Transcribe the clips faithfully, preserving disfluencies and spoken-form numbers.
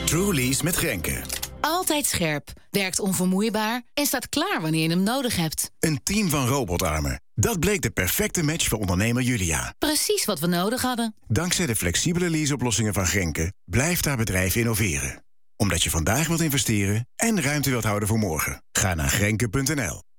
True Lease met Grenke. Altijd scherp, werkt onvermoeibaar en staat klaar wanneer je hem nodig hebt. Een team van robotarmen. Dat bleek de perfecte match voor ondernemer Julia. Precies wat we nodig hadden. Dankzij de flexibele leaseoplossingen van Grenke blijft haar bedrijf innoveren. Omdat je vandaag wilt investeren en ruimte wilt houden voor morgen. Ga naar grenke punt n l.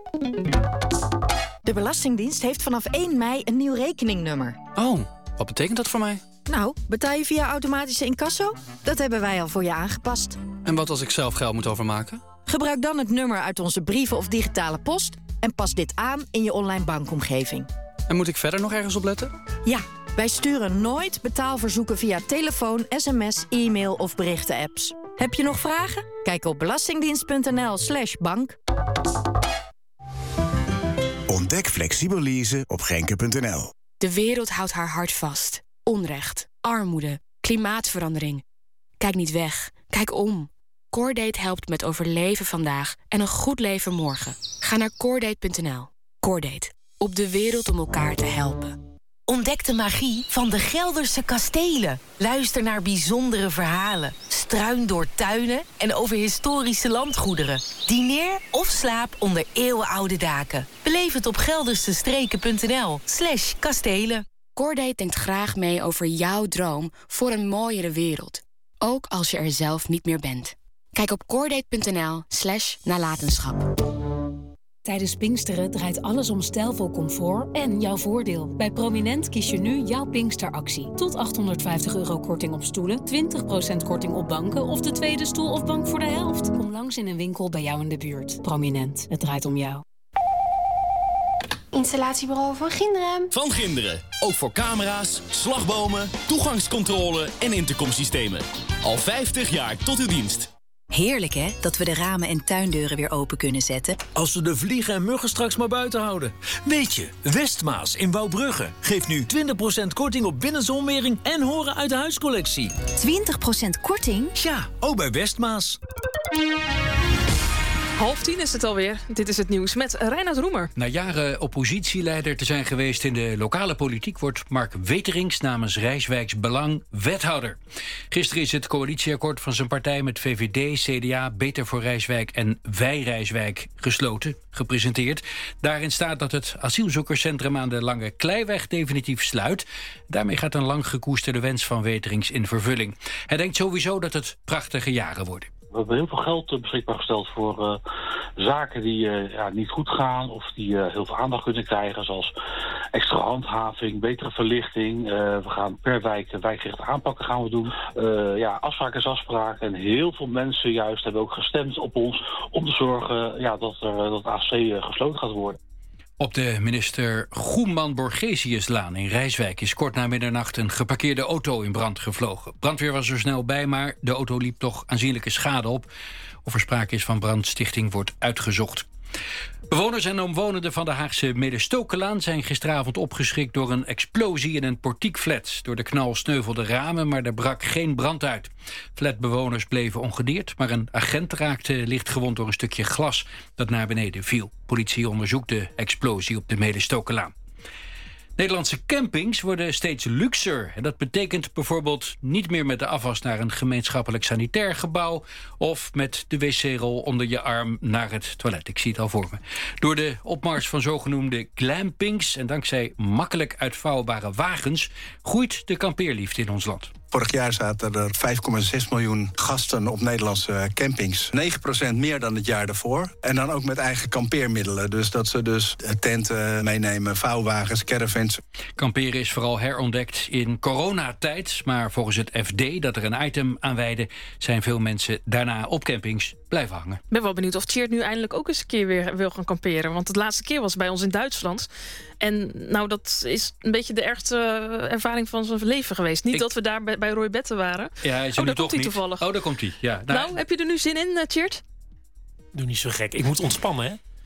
De Belastingdienst heeft vanaf één mei een nieuw rekeningnummer. Oh, wat betekent dat voor mij? Nou, betaal je via automatische incasso? Dat hebben wij al voor je aangepast. En wat als ik zelf geld moet overmaken? Gebruik dan het nummer uit onze brieven of digitale post en pas dit aan in je online bankomgeving. En moet ik verder nog ergens op letten? Ja, wij sturen nooit betaalverzoeken via telefoon, sms, e-mail of berichten-apps. Heb je nog vragen? Kijk op belastingdienst punt n l slash bank. Ontdek flexibel leasen op grenke punt n l. De wereld houdt haar hart vast. Onrecht, armoede, klimaatverandering. Kijk niet weg, kijk om. Cordate helpt met overleven vandaag en een goed leven morgen. Ga naar cordate punt n l. Cordate, op de wereld om elkaar te helpen. Ontdek de magie van de Gelderse kastelen. Luister naar bijzondere verhalen. Struin door tuinen en over historische landgoederen. Dineer of slaap onder eeuwenoude daken. Beleef het op geldersestreken punt n l slash kastelen. Cordate denkt graag mee over jouw droom voor een mooiere wereld. Ook als je er zelf niet meer bent. Kijk op cordate punt n l slash nalatenschap. Tijdens Pinksteren draait alles om stijlvol comfort en jouw voordeel. Bij Prominent kies je nu jouw Pinksteractie. Tot achthonderdvijftig euro korting op stoelen, twintig procent korting op banken of de tweede stoel of bank voor de helft. Kom langs in een winkel bij jou in de buurt. Prominent, het draait om jou. Installatiebureau Van Ginderen. Van Ginderen. Ook voor camera's, slagbomen, toegangscontrole en intercomsystemen. Al vijftig jaar tot uw dienst. Heerlijk hè, dat we de ramen en tuindeuren weer open kunnen zetten. Als we de vliegen en muggen straks maar buiten houden. Weet je, Westmaas in Wouwbrugge geeft nu twintig procent korting op binnenzonwering en horen uit de huiscollectie. twintig procent korting? Ja, ook bij Westmaas. Half tien is het alweer. Dit is het nieuws met Reinoud Roemer. Na jaren oppositieleider te zijn geweest in de lokale politiek wordt Mark Weterings namens Rijswijks Belang wethouder. Gisteren is het coalitieakkoord van zijn partij met V V D, C D A, Beter voor Rijswijk en Wij Rijswijk gesloten, gepresenteerd. Daarin staat dat het asielzoekerscentrum aan de Lange Kleiweg definitief sluit. Daarmee gaat een lang gekoesterde wens van Weterings in vervulling. Hij denkt sowieso dat het prachtige jaren worden. We hebben heel veel geld beschikbaar gesteld voor uh, zaken die uh, ja, niet goed gaan of die uh, heel veel aandacht kunnen krijgen, zoals extra handhaving, betere verlichting. Uh, we gaan per wijk wijkgerichte aanpakken gaan we doen. Uh, ja, afspraak is afspraak en heel veel mensen juist hebben ook gestemd op ons om te zorgen ja, dat, er, dat het A C uh, gesloten gaat worden. Op de minister Goeman-Borgesiuslaan in Rijswijk is kort na middernacht een geparkeerde auto in brand gevlogen. Brandweer was er snel bij, maar de auto liep toch aanzienlijke schade op. Of er sprake is van brandstichting wordt uitgezocht. Bewoners en omwonenden van de Haagse Medestokenlaan zijn gisteravond opgeschrikt door een explosie in een portiekflat. Door de knal sneuvelden ramen, maar er brak geen brand uit. Flatbewoners bleven ongedeerd, maar een agent raakte lichtgewond door een stukje glas dat naar beneden viel. Politie onderzoekt de explosie op de Medestokenlaan. Nederlandse campings worden steeds luxer. En dat betekent bijvoorbeeld niet meer met de afwas naar een gemeenschappelijk sanitair gebouw of met de wc-rol onder je arm naar het toilet. Ik zie het al voor me. Door de opmars van zogenoemde glampings en dankzij makkelijk uitvouwbare wagens groeit de kampeerliefde in ons land. Vorig jaar zaten er vijf komma zes miljoen gasten op Nederlandse campings. negen procent meer dan het jaar daarvoor. En dan ook met eigen kampeermiddelen. Dus dat ze dus tenten meenemen, vouwwagens, caravans. Kamperen is vooral herontdekt in coronatijd. Maar volgens het F D, dat er een item aan wijde, zijn veel mensen daarna op campings blijven hangen. Ik ben wel benieuwd of Tjeerd nu eindelijk ook eens een keer weer wil gaan kamperen. Want de laatste keer was bij ons in Duitsland. En nou, dat is een beetje de ergste ervaring van zijn leven geweest. Niet Ik... dat we daar bij, bij Roy Betten waren. Ja, hij is oh, nu daar toch komt hij niet. toevallig. Oh, daar komt hij. Ja, nou, nou, heb je er nu zin in, uh, Tjeerd? Doe niet zo gek. Ik moet ontspannen, hè?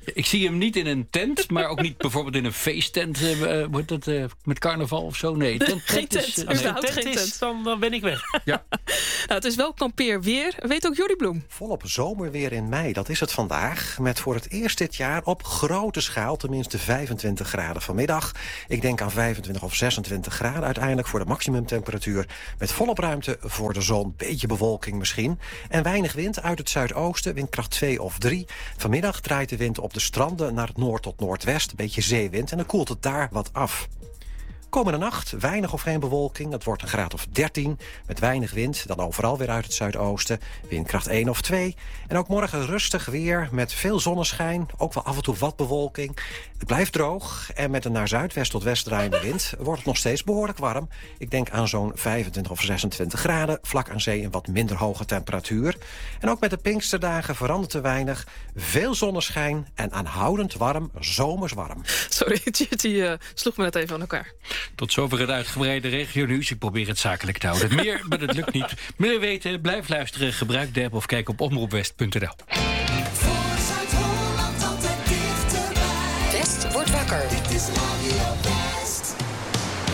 Ik zie hem niet in een tent, maar ook niet bijvoorbeeld in een feesttent. Uh, wordt dat uh, met carnaval of zo? Nee, tent, geen tent. Is, uh, Als nee. het een tent geen is, tent. dan, dan ben ik weg. Ja. Nou, het is wel kampeerweer. Weet ook Jordi Bloem. Volop zomerweer in mei, dat is het vandaag. Met voor het eerst dit jaar op grote schaal tenminste vijfentwintig graden vanmiddag. Ik denk aan vijfentwintig of zesentwintig graden uiteindelijk voor de maximumtemperatuur. Met volop ruimte voor de zon, beetje bewolking misschien. En weinig wind uit het zuidoosten, windkracht twee of drie. Vanmiddag draait de wind op de stranden naar het noord tot noordwest. Een beetje zeewind en dan koelt het daar wat af. Komende nacht weinig of geen bewolking. Het wordt een graad of dertien. Met weinig wind, dan overal weer uit het zuidoosten. Windkracht één of twee. En ook morgen rustig weer met veel zonneschijn. Ook wel af en toe wat bewolking. Het blijft droog. En met een naar zuidwest tot west draaiende wind wordt het nog steeds behoorlijk warm. Ik denk aan zo'n vijfentwintig of zesentwintig graden. Vlak aan zee een wat minder hoge temperatuur. En ook met de Pinksterdagen verandert er weinig. Veel zonneschijn en aanhoudend warm, zomers warm. Sorry, Tjitty uh, sloeg me net even aan elkaar. Tot zover het uitgebreide regionieuws. Ik probeer het zakelijk te houden. Meer, maar dat lukt niet. Meer weten, blijf luisteren, gebruik de app of kijk op omroepwest punt n l.